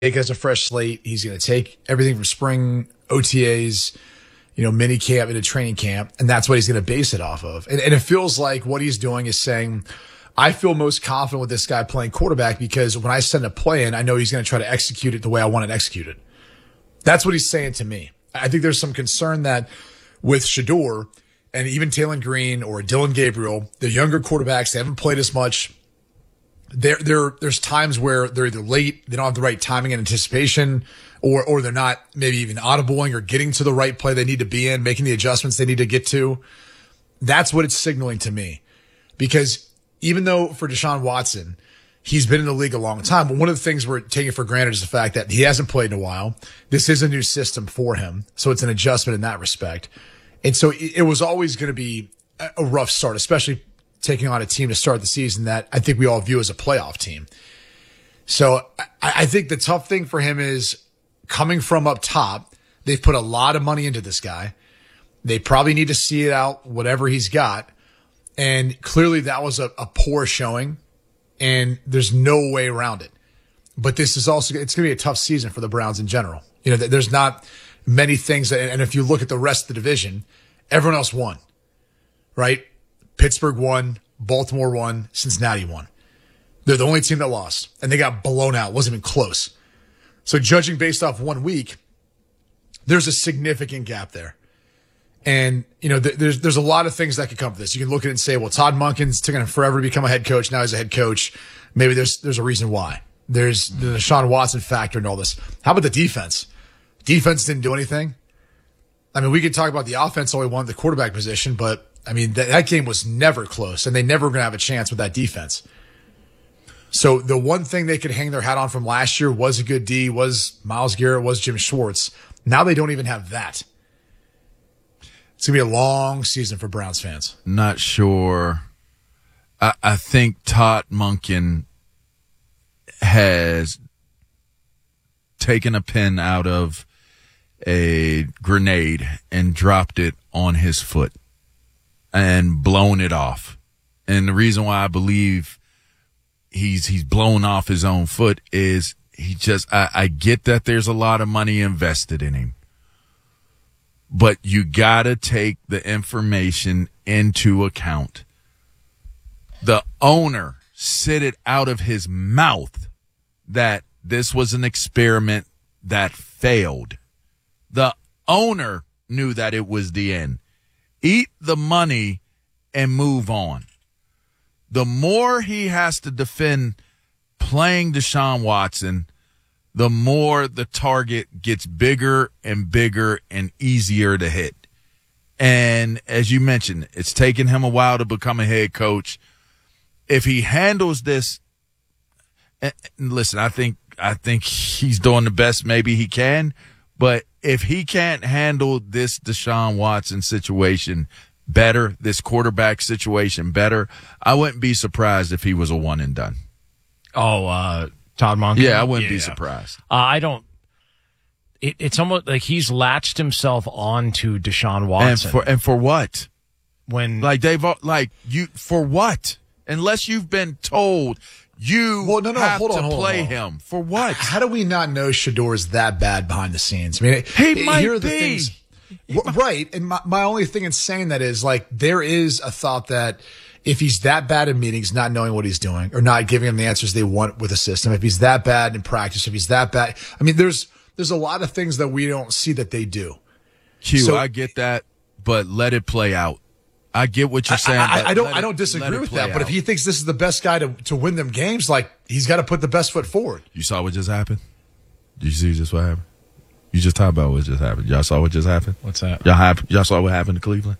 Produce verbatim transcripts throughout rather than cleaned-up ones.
take as a fresh slate. He's going to take everything from spring O T As, you know, mini camp into training camp, and that's what he's going to base it off of. And, and it feels like what he's doing is saying, I feel most confident with this guy playing quarterback because when I send a play in, I know he's going to try to execute it the way I want it executed. That's what he's saying to me. I think there's some concern that with Shedeur and even Taylon Green or Dylan Gabriel, the younger quarterbacks, they haven't played as much. There, there, there's times where they're either late, they don't have the right timing and anticipation, or, or they're not maybe even audibling or getting to the right play they need to be in, making the adjustments they need to get to. That's what it's signaling to me. Because even though for Deshaun Watson, he's been in the league a long time, but one of the things we're taking for granted is the fact that he hasn't played in a while. This is a new system for him. So it's an adjustment in that respect. And so it, it was always going to be a rough start, especially taking on a team to start the season that I think we all view as a playoff team. So I, I think the tough thing for him is coming from up top. They've put a lot of money into this guy. They probably need to see it out, whatever he's got. And clearly that was a, a poor showing, and there's no way around it. But this is also, it's going to be a tough season for the Browns in general. You know, there's not many things that, and if you look at the rest of the division, everyone else won, right? Pittsburgh won, Baltimore won, Cincinnati won. They're the only team that lost, and they got blown out. It wasn't even close. So judging based off one week, there's a significant gap there. And, you know, th- there's there's a lot of things that could come from this. You can look at it and say, well, Todd Monken's taking him forever to become a head coach. Now he's a head coach. Maybe there's there's a reason why. There's the Deshaun Watson factor and all this. How about the defense? Defense didn't do anything. I mean, we could talk about the offense all we want, the quarterback position, but, I mean, th- that game was never close, and they never were going to have a chance with that defense. So the one thing they could hang their hat on from last year was a good D, was Myles Garrett, was Jim Schwartz. Now they don't even have that. It's going to be a long season for Browns fans. Not sure. I, I think Todd Monken has taken a pin out of a grenade and dropped it on his foot and blown it off. And the reason why I believe he's he's blown off his own foot is he just I, I get that there's a lot of money invested in him. But you gotta take the information into account. The owner said it out of his mouth that this was an experiment that failed. The owner knew that it was the end. Eat the money and move on. The more he has to defend playing Deshaun Watson, the more the target gets bigger and bigger and easier to hit. And as you mentioned, it's taken him a while to become a head coach. If he handles this, and listen, I think I think he's doing the best maybe he can, but if he can't handle this Deshaun Watson situation better, this quarterback situation better, I wouldn't be surprised if he was a one and done. Oh, uh, Todd Monken? Yeah, I wouldn't yeah. be surprised. Uh, I don't. It, it's almost like he's latched himself on to Deshaun Watson. And for and for what? When like they've like you for what? Unless you've been told you well, no, no, have hold on, to hold on, play hold on. him for what? How do we not know Shedeur's that bad behind the scenes? I mean, he here might are the be. things. Right. And my, my only thing in saying that is like, there is a thought that if he's that bad in meetings, not knowing what he's doing or not giving them the answers they want with a system, if he's that bad in practice, if he's that bad, I mean, there's, there's a lot of things that we don't see that they do. Q, so, I get that, but let it play out. I get what you're saying. I, I, I don't, it, I don't disagree with that, out. but if he thinks this is the best guy to, to win them games, like he's got to put the best foot forward. You saw what just happened? Did you see just what happened? You just talked about what just happened. Y'all saw what just happened? What's that? Y'all, have, y'all saw what happened to Cleveland?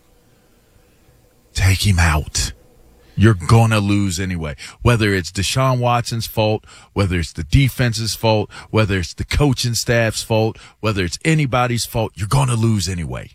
Take him out. You're going to lose anyway. Whether it's Deshaun Watson's fault, whether it's the defense's fault, whether it's the coaching staff's fault, whether it's anybody's fault, you're going to lose anyway.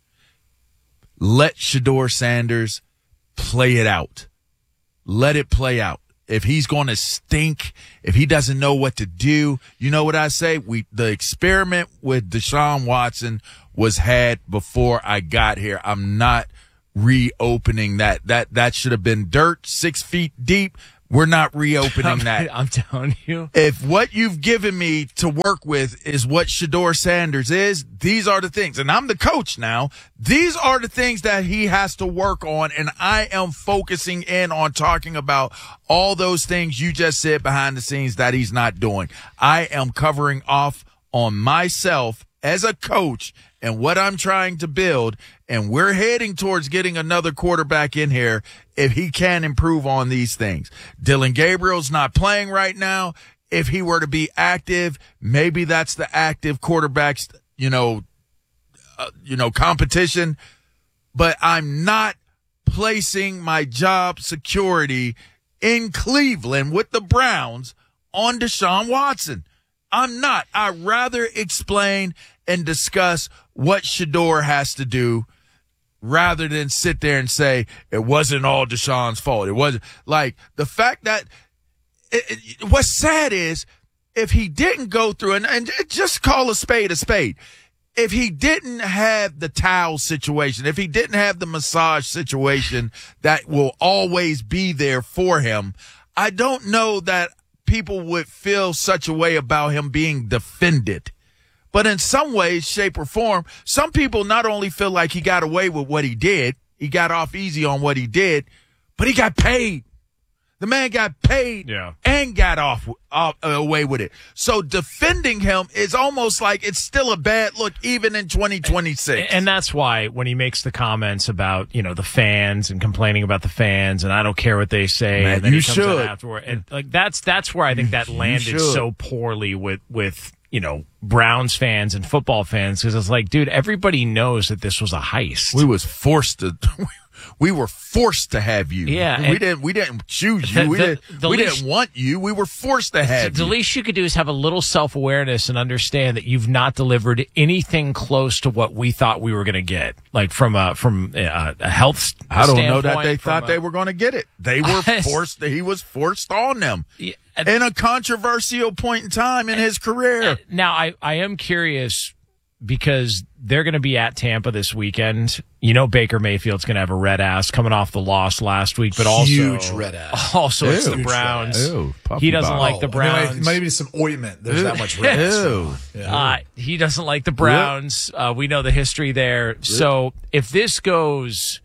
Let Shedeur Sanders play it out. Let it play out. If he's going to stink, if he doesn't know what to do, you know what I say? We the experiment with Deshaun Watson was had before I got here. I'm not reopening that. That that should have been dirt six feet deep We're not reopening that. I'm telling you. If what you've given me to work with is what Shedeur Sanders is, these are the things. And I'm the coach now. These are the things that he has to work on. And I am focusing in on talking about all those things you just said behind the scenes that he's not doing. I am covering off on myself as a coach and what I'm trying to build. And we're heading towards getting another quarterback in here if he can improve on these things. Dylan Gabriel's not playing right now. If he were to be active, maybe that's the active quarterback's, you know, uh, you know, competition. But I'm not placing my job security in Cleveland with the Browns on Deshaun Watson. I'm not. I'd rather explain and discuss what Shedeur has to do rather than sit there and say it wasn't all Deshaun's fault. It wasn't like the fact that it, it, what's sad is if he didn't go through and, and just call a spade a spade. If he didn't have the towel situation, if he didn't have the massage situation that will always be there for him, I don't know that people would feel such a way about him being defended. But in some ways, shape, or form, some people not only feel like he got away with what he did, he got off easy on what he did, but he got paid. The man got paid yeah. and got off, off uh, away with it. So defending him is almost like it's still a bad look even in twenty twenty-six. And, and that's why when he makes the comments about, you know, the fans and complaining about the fans and I don't care what they say, Man, and then you he comes should. out afterward. And like that's that's where I think that landed so poorly with with you know, Browns fans and football fans, because it's like, dude, everybody knows that this was a heist. We was forced to, we were forced to have you. Yeah, we didn't, we didn't choose you. The, we the, didn't, the we least, didn't want you. We were forced to have the, you. The least you could do is have a little self-awareness and understand that you've not delivered anything close to what we thought we were going to get, like from a from a, a health standpoint. I don't know that they thought a, they were going to get it. They were forced. He was forced on them. Yeah. In a controversial point in time in his career. Now, I, I am curious because they're going to be at Tampa this weekend. You know, Baker Mayfield's going to have a red ass coming off the loss last week, but also huge red ass. Also, it's Ew. the Browns. Ew, he doesn't bomb. like the Oh, Browns. It might, might be some ointment. There's Ew. that much red ass. Ew. Yeah. Uh, he doesn't like the Browns. Uh, we know the history there. So if this goes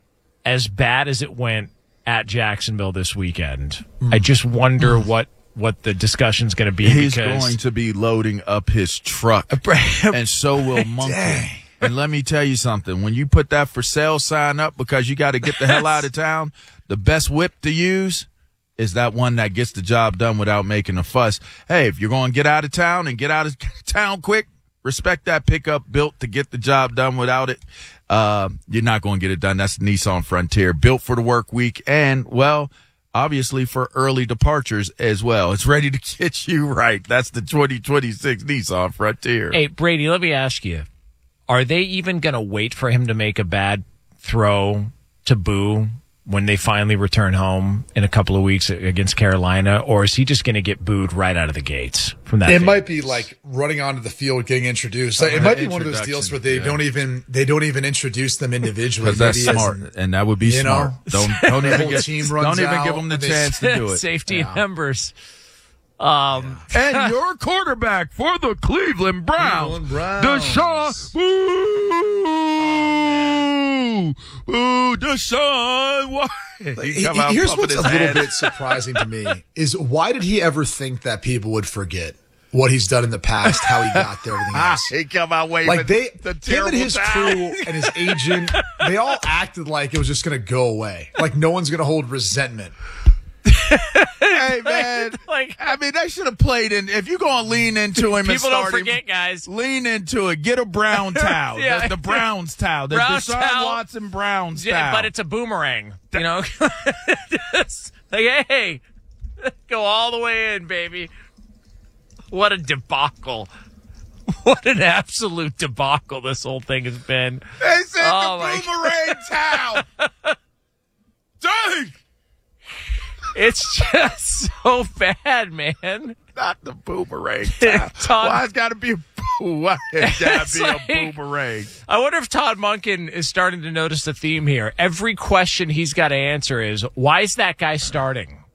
as bad as it went at Jacksonville this weekend, I just wonder what, what the discussion's going to be. He's because going to be loading up his truck, and so will Monkey. Dang. And let me tell you something. When you put that for sale sign up because you got to get the hell out of town, the best whip to use is that one that gets the job done without making a fuss. Hey, if you're going to get out of town and get out of town quick, respect that pickup built to get the job done without it. Uh, you're not going to get it done. That's the Nissan Frontier, built for the work week and, well, obviously for early departures as well. It's ready to get you right. That's the twenty twenty-six Nissan Frontier. Hey, Brady, let me ask you, are they even going to wait for him to make a bad throw to Boo when they finally return home in a couple of weeks against Carolina, or is he just going to get booed right out of the gates from that? It day? might be like running onto the field, getting introduced. Like, it might be one of those deals where they yeah. don't even they don't even introduce them individually. Because that's Maybe as- smart, and that would be you know, smart. Don't don't the even whole get, team don't runs even out give them the and they- chance to do it. Safety Yeah. numbers. Um, And your quarterback for the Cleveland Browns, Cleveland Browns. Deshaun. Boo, boo, Deshaun. Why? He- He come out here's pumping what's a his little hands. bit surprising to me is why did he ever think that people would forget what he's done in the past, how he got there, everything Ah, else? he come out waving Like they, the him terrible and his towel. crew and his agent, they all acted like it was just going to go away. Like no one's going to hold resentment. Hey man, like I mean, they should have played in. If you're gonna lean into him, and people don't start him, forget, guys. lean into it. Get a brown towel. Yeah. the, the Browns towel. The Brown Deshaun towel. Watson Browns Yeah, towel. but it's a boomerang. You know, Just like hey, go all the way in, baby. What a debacle! What an absolute debacle this whole thing has been. They said Oh, the my boomerang towel. Dang! It's just so bad, man. Not the boomerang towel. Todd- Why it's got to be a boo? Why it's got It's to be like- a boomerang? I wonder if Todd Monken is starting to notice the theme here. Every question he's got to answer is, why is that guy starting?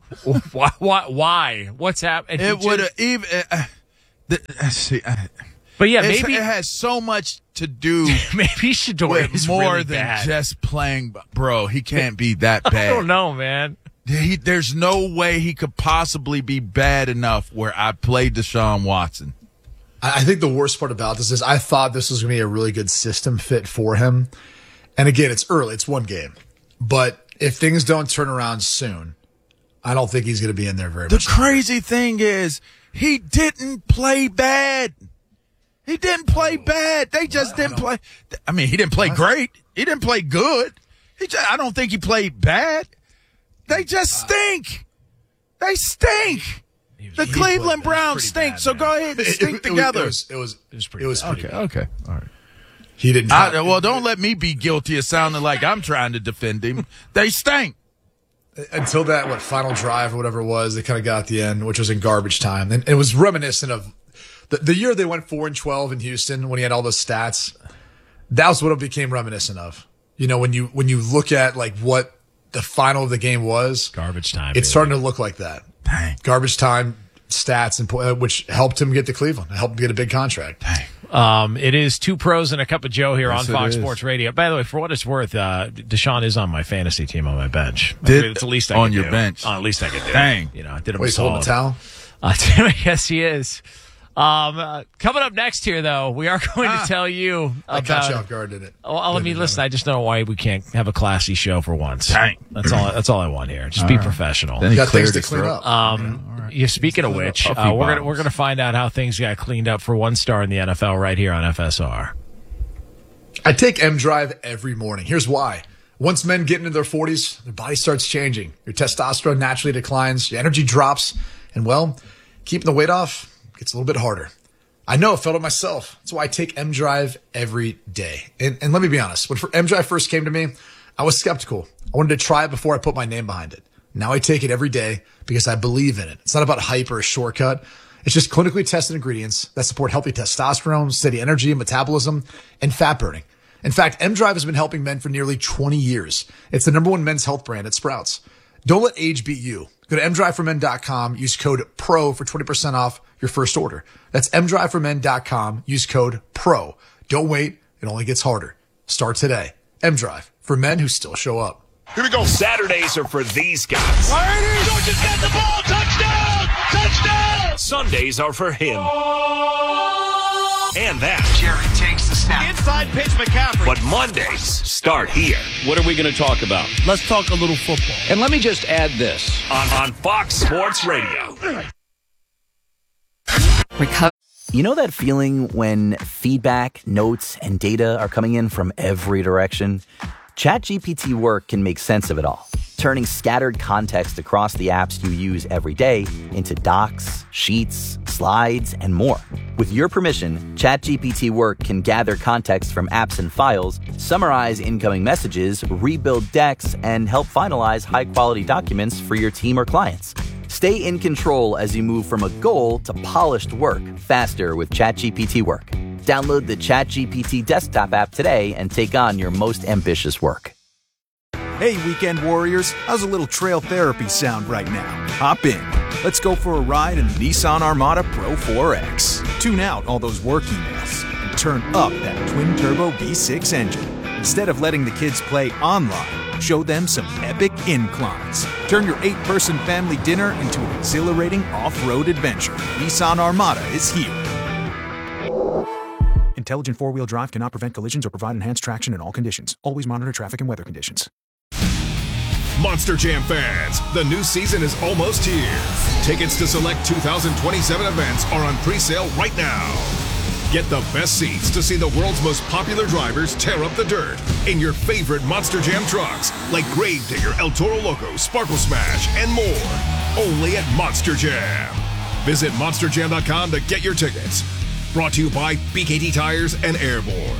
why, why? Why? What's happening? It would have even. Uh, the, uh, see, uh, But yeah, it's- maybe it has so much to do maybe Shador with is more really than bad. just playing. Bro, he can't be that bad. I don't know, man. He, there's no way he could possibly be bad enough where I played Deshaun Watson. I I think the worst part about this is I thought this was going to be a really good system fit for him. And again, it's early. It's one game. But if things don't turn around soon, I don't think he's going to be in there very The much. crazy thing is he didn't play bad. He didn't play bad. They just didn't play. I mean, he didn't play great. He didn't play good. He just, I don't think he played bad. They just stink. They stink. The he Cleveland played Browns pretty stink. bad, so man. go ahead and It- it- stink it, together. It was, it was, it was, pretty it was pretty okay, bad. okay, all right. He did not. I, well, don't let me be guilty of sounding like I'm trying to defend him. They stink. Until that, what, final drive or whatever it was, they kind of got at the end, which was in garbage time. And it was reminiscent of the, the year they went four and twelve in Houston when he had all those stats. That was what it became reminiscent of. You know, when you, when you look at like what the final of the game was, Garbage time. it's starting to look like that. Dang. Garbage time stats, and po- uh, which helped him get to Cleveland. It helped him get a big contract. Dang. Um, it is two pros and a cup of Joe here Yes, on Fox it is. Sports Radio. By the way, for what it's worth, uh, Deshaun is on my fantasy team on my bench. Did- It's the least I on could your do. bench? Uh, at least I could do. Dang. You know, I did him Wait, a he's holding solid. a towel? Uh, yes, he is. Um, uh, coming up next here, though, we are going Ah. to tell you I caught you about. off guard, didn't it? Well, let me Didn't it, listen. I just don't know why we can't have a classy show for once. Dang. That's all. That's all I want here. Just be professional. Then he Got things cleared to his clean throat. up. Um, yeah, speaking of which, Puffy uh, we're gonna bottles. we're gonna find out how things got cleaned up for one star in the N F L right here on F S R. I take M Drive every morning. Here's why. Once men get into their forties, their body starts changing. Your testosterone naturally declines, your energy drops, and well, keeping the weight off gets a little bit harder. I know, I felt it myself. That's why I take M Drive every day. And, and let me be honest, when M Drive first came to me, I was skeptical. I wanted to try it before I put my name behind it. Now I take it every day because I believe in it. It's not about hype or a shortcut. It's just clinically tested ingredients that support healthy testosterone, steady energy, metabolism, and fat burning. In fact, M Drive has been helping men for nearly twenty years. It's the number one men's health brand at Sprouts. Don't let age beat you. Go to m drive for men dot com. Use code PRO for twenty percent off your first order. That's m drive for men dot com. Use code PRO. Don't wait. It only gets harder. Start today. M-Drive, for men who still show up. Here we go. Saturdays are for these guys. Georgia's got the ball. Touchdown! Touchdown! Sundays are for him. And that. Jerry takes the snap. Inside pitch McCaffrey. But Mondays start here What are we going to talk about? Let's talk a little football. And let me just add this. on, on Fox Sports Radio. Recover. You know that feeling when feedback, notes, and data are coming in from every direction? ChatGPT Work can make sense of it all, turning scattered context across the apps you use every day into docs, sheets, slides, and more. With your permission, ChatGPT Work can gather context from apps and files, summarize incoming messages, rebuild decks, and help finalize high-quality documents for your team or clients. Stay in control as you move from a goal to polished work faster with ChatGPT Work. Download the ChatGPT desktop app today and take on your most ambitious work. Hey, weekend warriors, how's a little trail therapy sound right now? Hop in. Let's go for a ride in the Nissan Armada Pro four X. Tune out all those work emails and turn up that twin-turbo V six engine. Instead of letting the kids play online, show them some epic inclines. Turn your eight-person family dinner into an exhilarating off-road adventure. Nissan Armada is here. Intelligent four-wheel drive cannot prevent collisions or provide enhanced traction in all conditions. Always monitor traffic and weather conditions. Monster Jam fans, the new season is almost here. Tickets to select two thousand twenty-seven events are on pre-sale right now. Get the best seats to see the world's most popular drivers tear up the dirt in your favorite Monster Jam trucks like Gravedigger, El Toro Loco, Sparkle Smash, and more. Only at Monster Jam. Visit monster jam dot com to get your tickets. Brought to you by B K T Tires and Airborne.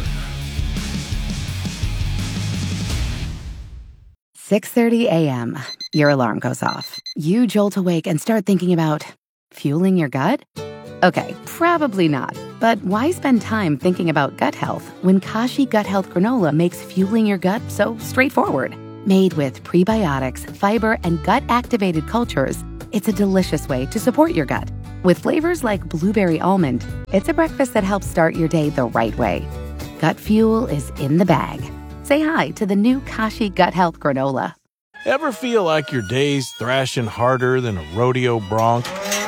six thirty a.m. Your alarm goes off. You jolt awake and start thinking about fueling your gut? Okay, probably not. But why spend time thinking about gut health when Kashi Gut Health Granola makes fueling your gut so straightforward? Made with prebiotics, fiber, and gut-activated cultures, it's a delicious way to support your gut. With flavors like blueberry almond, it's a breakfast that helps start your day the right way. Gut Fuel is in the bag. Say hi to the new Kashi Gut Health Granola. Ever feel like your day's thrashing harder than a rodeo bronc?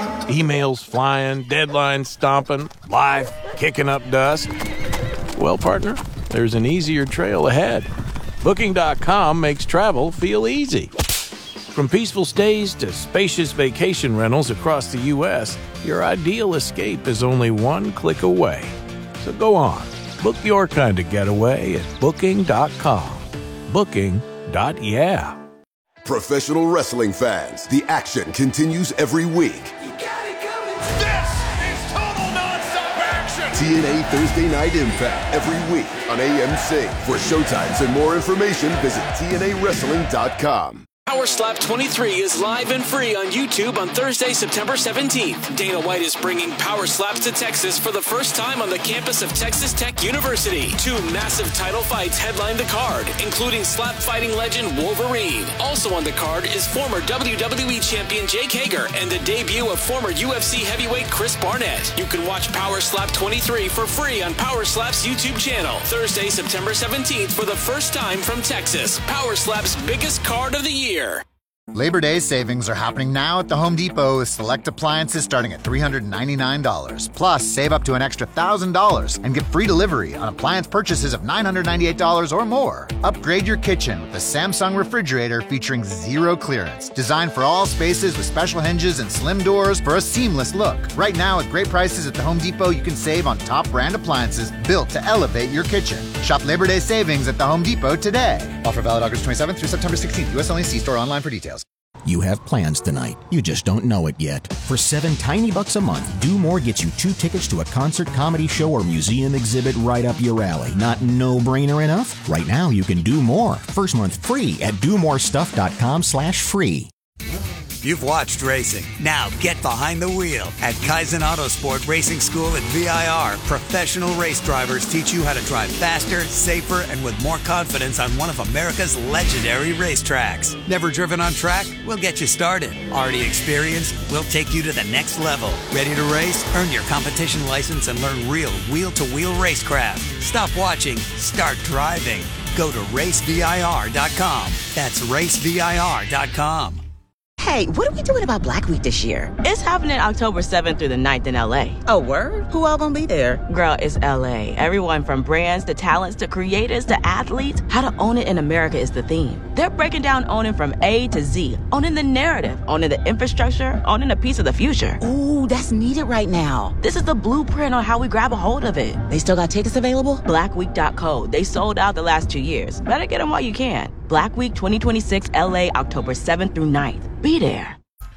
Emails flying, deadlines stomping, life kicking up dust? Well, partner, there's an easier trail ahead. Booking dot com makes travel feel easy. From peaceful stays to spacious vacation rentals across the U S, your ideal escape is only one click away. So go on, book your kind of getaway at Booking dot com. Booking. Yeah. Professional wrestling fans, the action continues every week. You got it coming. This is total nonstop action. T N A Thursday Night Impact every week on A M C. For showtimes and more information, visit T N A wrestling dot com. Power Slap twenty-three is live and free on YouTube on Thursday, September seventeenth. Dana White is bringing Power Slaps to Texas for the first time on the campus of Texas Tech University. Two massive title fights headline the card, including slap fighting legend Wolverine. Also on the card is former W W E champion Jake Hager and the debut of former U F C heavyweight Chris Barnett. You can watch Power Slap twenty-three for free on Power Slap's YouTube channel. Thursday, September seventeenth for the first time from Texas. Power Slap's biggest card of the year. Labor Day savings are happening now at the Home Depot with select appliances starting at three hundred ninety-nine dollars. Plus, save up to an extra one thousand dollars and get free delivery on appliance purchases of nine hundred ninety-eight dollars or more. Upgrade your kitchen with the Samsung refrigerator featuring zero clearance. Designed for all spaces with special hinges and slim doors for a seamless look. Right now, at great prices at the Home Depot, you can save on top brand appliances built to elevate your kitchen. Shop Labor Day savings at the Home Depot today. Offer valid August twenty-seventh through September sixteenth. U S only. See store online for details. You have plans tonight. You just don't know it yet. For seven tiny bucks a month, Do More gets you two tickets to a concert, comedy show, or museum exhibit right up your alley. Not no-brainer enough? Right now, you can do more. First month free at do more stuff dot com slash free. You've watched racing. Now get behind the wheel. At Kaizen Autosport Racing School at V I R, professional race drivers teach you how to drive faster, safer, and with more confidence on one of America's legendary racetracks. Never driven on track? We'll get you started. Already experienced? We'll take you to the next level. Ready to race? Earn your competition license and learn real wheel-to-wheel racecraft. Stop watching. Start driving. Go to race V I R dot com. That's race V I R dot com. Hey, what are we doing about Black Week this year? It's happening October seventh through the ninth in L A. Oh, word? Who all gonna be there? Girl, it's L A. Everyone from brands to talents to creators to athletes. How to own it in America is the theme. They're breaking down owning from A to Z. Owning the narrative, owning the infrastructure, owning a piece of the future. Ooh, that's needed right now. This is the blueprint on how we grab a hold of it. They still got tickets available? black week dot co. They sold out the last two years. Better get them while you can. Black Week twenty twenty-six L A, October seventh through ninth. Be there.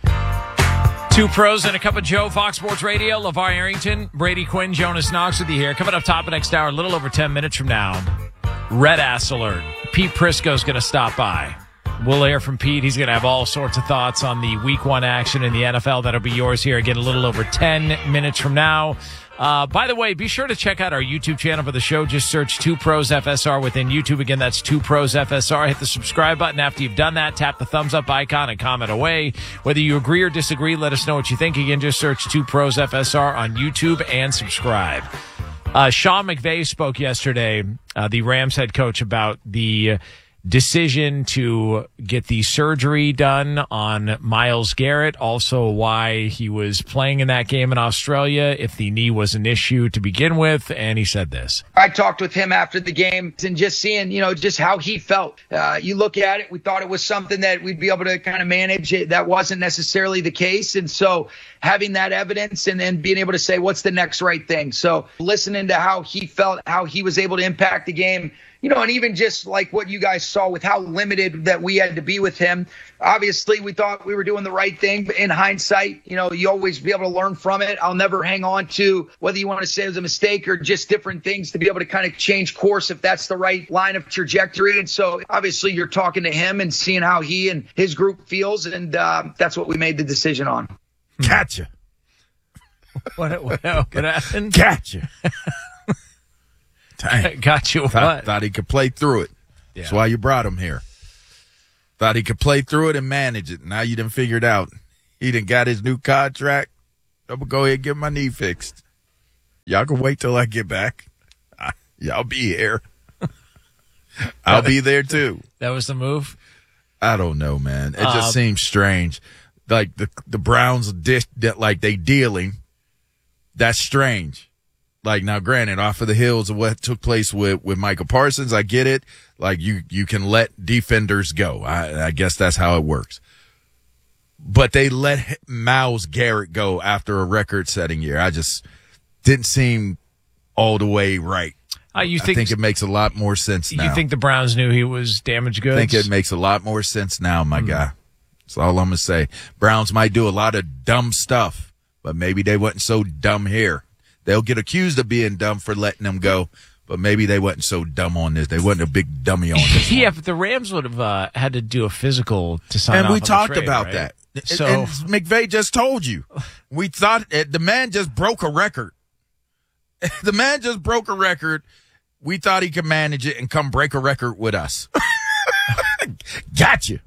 Two pros and a cup of Joe, Fox Sports Radio. LeVar Arrington, Brady Quinn, Jonas Knox with you here. Coming up top of next hour, a little over ten minutes from now, Red Ass Alert. Pete Prisco's going to stop by. We'll hear from Pete. He's going to have all sorts of thoughts on the week one action in the N F L. That'll be yours here again a little over ten minutes from now. Uh, by the way, be sure to check out our YouTube channel for the show. Just search Two Pros F S R within YouTube. Again, that's Two Pros F S R. Hit the subscribe button. After you've done that, tap the thumbs up icon and comment away. Whether you agree or disagree, let us know what you think. Again, just search Two Pros F S R on YouTube and subscribe. Uh, Sean McVay spoke yesterday, uh, the Rams head coach, about the decision to get the surgery done on Myles Garrett, also why he was playing in that game in Australia, if the knee was an issue to begin with, and he said this. I talked with him after the game and just seeing, you know, just how he felt. Uh, you look at it, we thought it was something that we'd be able to kind of manage. It. That wasn't necessarily the case, and so having that evidence and then being able to say, what's the next right thing? So listening to how he felt, how he was able to impact the game, you know, and even just like what you guys saw with how limited that we had to be with him. Obviously, we thought we were doing the right thing. But in hindsight, you know, you always be able to learn from it. I'll never hang on to whether you want to say it was a mistake or just different things to be able to kind of change course if that's the right line of trajectory. And so obviously you're talking to him and seeing how he and his group feels. And uh, that's what we made the decision on. Gotcha. What, what, what happened? Gotcha. Dang. Got you. Thought, what? thought he could play through it. Yeah. That's why you brought him here. Thought he could play through it and manage it. Now you done figured out. He done got his new contract. I'm going to go ahead and get my knee fixed. Y'all can wait till I get back. Y'all be here. I'll be there too. That was the move? I don't know, man. It just Uh, seems strange. Like the the Browns dish that like they dealing. That's strange. Like now, granted, off of the heels of what took place with, with Michael Parsons, I get it. Like you you can let defenders go. I, I guess that's how it works. But they let Myles Garrett go after a record-setting year. I just didn't seem all the way right. Uh, you think, I think it makes a lot more sense now. You think the Browns knew he was damaged goods? I think it makes a lot more sense now, my Mm. guy. That's all I'm going to say. Browns might do a lot of dumb stuff, but maybe they wasn't so dumb here. They'll get accused of being dumb for letting them go, but maybe they wasn't so dumb on this. They wasn't a big dummy on this. Yeah, but the Rams would have uh, had to do a physical to sign And off we on the talked trade, about right? that. So and McVay just told you. We thought uh, the man just broke a record. The man just broke a record. We thought he could manage it and come break a record with us. Gotcha.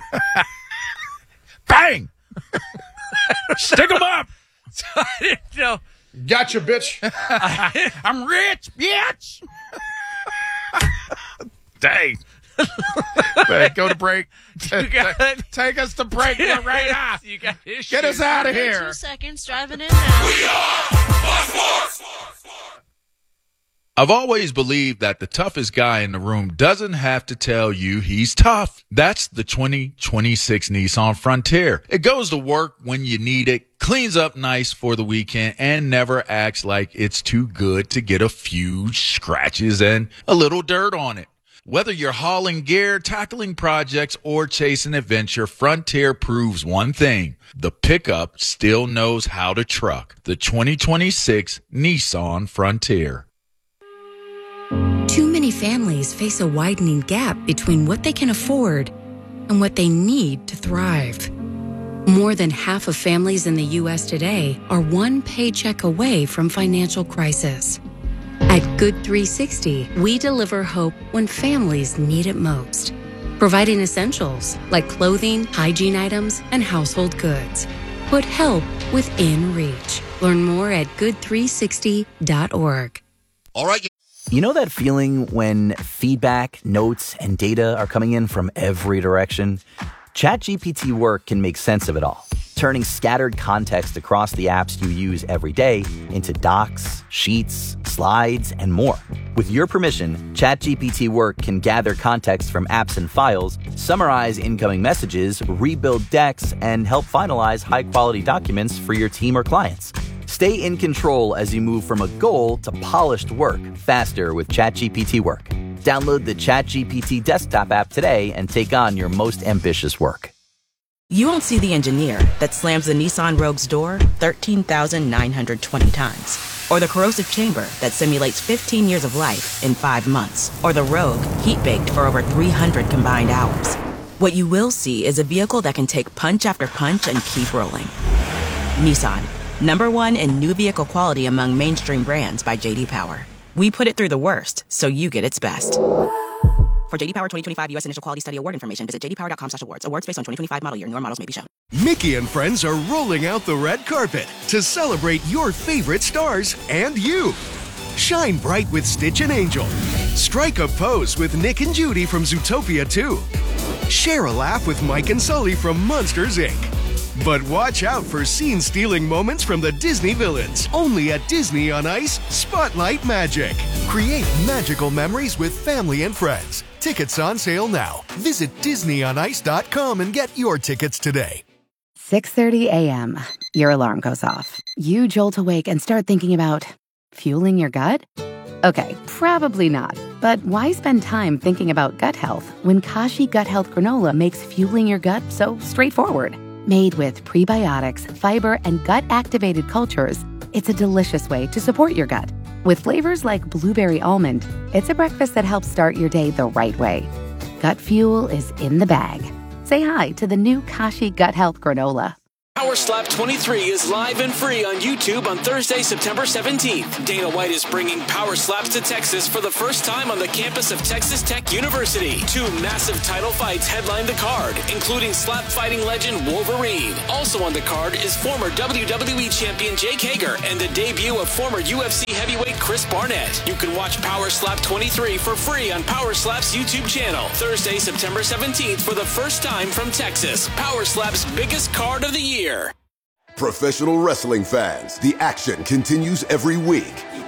Bang! Stick him up! I didn't know. Gotcha, bitch. I'm rich, bitch. Dang. Man, go to break. You got Take us to break right now. You got Get us out of here. Two seconds, driving in now. I've always believed that the toughest guy in the room doesn't have to tell you he's tough. That's the twenty twenty-six Nissan Frontier. It goes to work when you need it, cleans up nice for the weekend, and never acts like it's too good to get a few scratches and a little dirt on it. Whether you're hauling gear, tackling projects, or chasing adventure, Frontier proves one thing. The pickup still knows how to truck. The twenty twenty-six Nissan Frontier. Too many families face a widening gap between what they can afford and what they need to thrive. More than half of families in the U S today are one paycheck away from financial crisis. At Good three sixty, we deliver hope when families need it most, providing essentials like clothing, hygiene items, and household goods. Put help within reach. Learn more at good three sixty dot org. All right. You know that feeling when feedback, notes, and data are coming in from every direction? ChatGPT Work can make sense of it all, turning scattered context across the apps you use every day into docs, sheets, slides, and more. With your permission, ChatGPT Work can gather context from apps and files, summarize incoming messages, rebuild decks, and help finalize high-quality documents for your team or clients. Stay in control as you move from a goal to polished work faster with ChatGPT Work. Download the ChatGPT desktop app today and take on your most ambitious work. You won't see the engineer that slams the Nissan Rogue's door thirteen thousand nine hundred twenty times. Or the corrosive chamber that simulates fifteen years of life in five months. Or the Rogue heat-baked for over three hundred combined hours. What you will see is a vehicle that can take punch after punch and keep rolling. Nissan, number one in new vehicle quality among mainstream brands by J D Power. We put it through the worst, so you get its best. For J D Power twenty twenty-five U S Initial Quality Study Award information, visit j d power dot com slash awards. Awards based on twenty twenty-five model year. Newer models may be shown. Mickey and friends are rolling out the red carpet to celebrate your favorite stars and you. Shine bright with Stitch and Angel. Strike a pose with Nick and Judy from Zootopia two. Share a laugh with Mike and Sully from Monsters, Incorporated. But watch out for scene-stealing moments from the Disney villains. Only at Disney on Ice Spotlight Magic. Create magical memories with family and friends. Tickets on sale now. Visit disney on ice dot com and get your tickets today. six thirty a.m. Your alarm goes off. You jolt awake and start thinking about fueling your gut? Okay, probably not. But why spend time thinking about gut health when Kashi Gut Health Granola makes fueling your gut so straightforward? Made with prebiotics, fiber, and gut-activated cultures, it's a delicious way to support your gut. With flavors like blueberry almond, it's a breakfast that helps start your day the right way. Gut fuel is in the bag. Say hi to the new Kashi Gut Health Granola. Power Slap twenty-three is live and free on YouTube on Thursday, September seventeenth. Dana White is bringing Power Slaps to Texas for the first time on the campus of Texas Tech University. Two massive title fights headline the card, including slap fighting legend Wolverine. Also on the card is former W W E champion Jake Hager and the debut of former U F C heavyweight Chris Barnett. You can watch Power Slap twenty-three for free on Power Slap's YouTube channel. Thursday, September seventeenth for the first time from Texas. Power Slap's biggest card of the year. Professional wrestling fans, the action continues every week.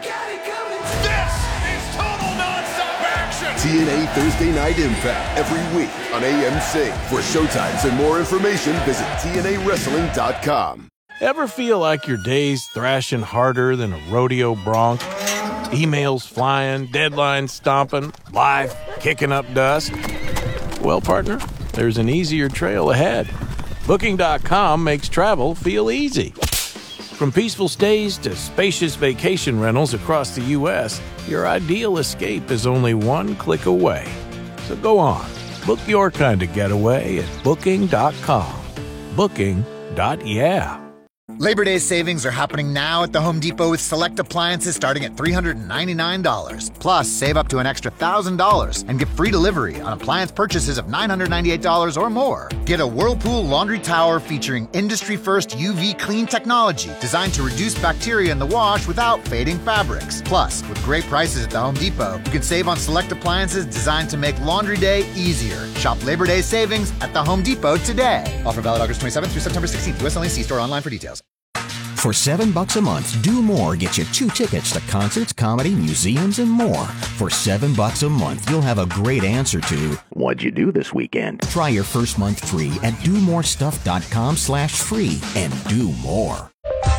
This is total nonstop action. T N A Thursday Night Impact every week on A M C. For showtimes and more information, visit T N A wrestling dot com. Ever feel like your day's thrashing harder than a rodeo bronc? Emails flying, deadlines stomping, life kicking up dust? Well, partner, there's an easier trail ahead. Booking dot com makes travel feel easy. From peaceful stays to spacious vacation rentals across the U S, your ideal escape is only one click away. So go on, book your kind of getaway at Booking dot com. Booking. Yeah. Labor Day savings are happening now at the Home Depot with select appliances starting at three hundred ninety-nine dollars. Plus, save up to an extra one thousand dollars and get free delivery on appliance purchases of nine hundred ninety-eight dollars or more. Get a Whirlpool laundry tower featuring industry-first U V clean technology designed to reduce bacteria in the wash without fading fabrics. Plus, with great prices at the Home Depot, you can save on select appliances designed to make laundry day easier. Shop Labor Day savings at the Home Depot today. Offer valid August twenty-seventh through September sixteenth. U S only. See store online for details. For seven bucks a month, Do More gets you two tickets to concerts, comedy, museums, and more. For seven bucks a month, you'll have a great answer to what'd you do this weekend? Try your first month free at do more stuff dot com slash free and do more.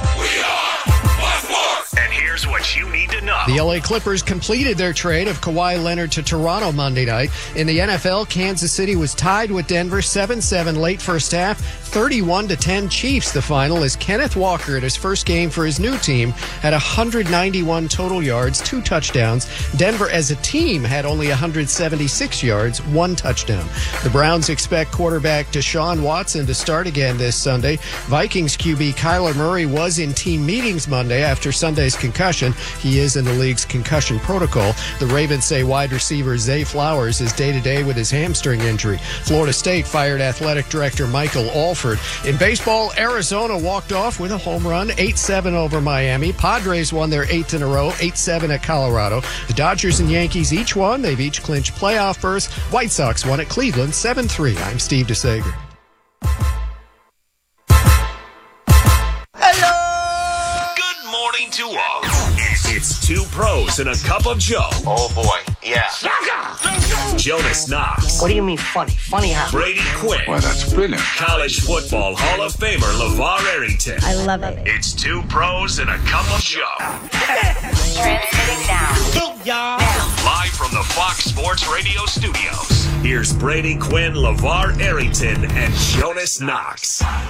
And here's what you need to know. The L A Clippers completed their trade of Kawhi Leonard to Toronto Monday night. In the N F L, Kansas City was tied with Denver seven seven late first half. thirty-one to ten Chiefs the final as Kenneth Walker at his first game for his new team had one hundred ninety-one total yards, two touchdowns. Denver as a team had only one hundred seventy-six yards, one touchdown. The Browns expect quarterback Deshaun Watson to start again this Sunday. Vikings Q B Kyler Murray was in team meetings Monday after Sunday's concussion. He is in the league's concussion protocol. The Ravens say wide receiver Zay Flowers is day-to-day with his hamstring injury. Florida State fired athletic director Michael Alford. In baseball, Arizona walked off with a home run, eight seven over Miami. Padres won their eighth in a row, eight seven at Colorado. The Dodgers and Yankees each won. They've each clinched playoff berths. White Sox won at Cleveland seven three. I'm Steve DeSager. Good morning to all. It's two pros and a cup of Joe. Oh boy, yeah. Jonas Knox. What do you mean funny? Funny how? Brady Quinn. Well, that's brilliant. College football Hall of Famer LeVar Arrington. I love it. It's two pros and a cup of Joe. Transmitting now. Now. Live from the Fox Sports Radio studios. Here's Brady Quinn, LeVar Arrington, and Jonas Knox.